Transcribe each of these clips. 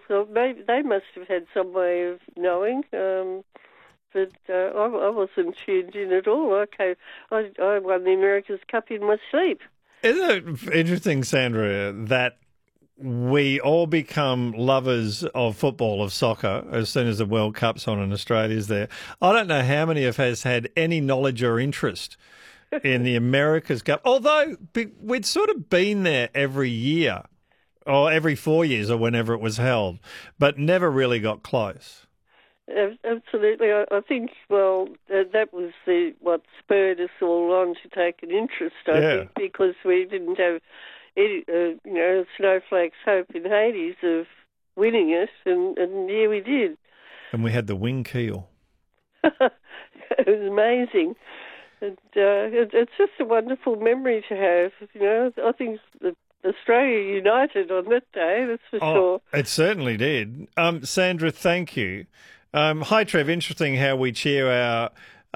well, maybe they must have had some way of knowing. But I wasn't tuned in at all. I won the America's Cup in my sleep. Isn't it interesting, Sandra, that we all become lovers of football, of soccer, as soon as the World Cup's on and Australia's there? I don't know how many of us had any knowledge or interest in the America's Cup, although we'd sort of been there every year, or every 4 years, or whenever it was held, but never really got close. Absolutely. I think, well, that was what spurred us all on to take an interest, I think, because we didn't have any, snowflake's hope in Hades of winning it, and here we did. And we had the wing keel. It was amazing. And it's just a wonderful memory to have. I think Australia united on that day, that's for sure. It certainly did. Sandra, thank you. Hi, Trev. Interesting how we cheer our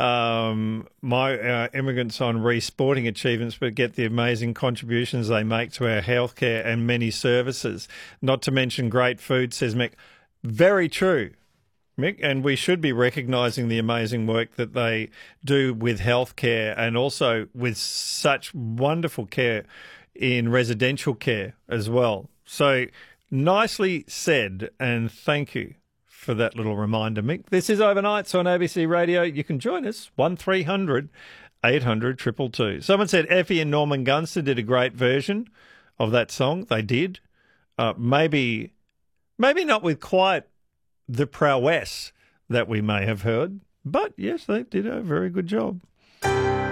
immigrants on re-sporting achievements, but get the amazing contributions they make to our healthcare and many services. Not to mention great food, says Mick. Very true, Mick, and we should be recognising the amazing work that they do with healthcare and also with such wonderful care in residential care as well. So nicely said, and thank you for that little reminder, Mick. This is Overnights on ABC Radio. You can join us, 1300 800 222. Someone said Effie and Norman Gunston did a great version of that song. They did. Maybe not with quite the prowess that we may have heard, but yes, they did a very good job.